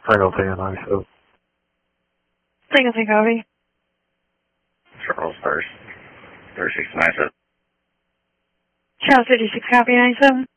Single 10, ISO. Single 10, copy. Charles first. 3697. Charles 36, copy, 97.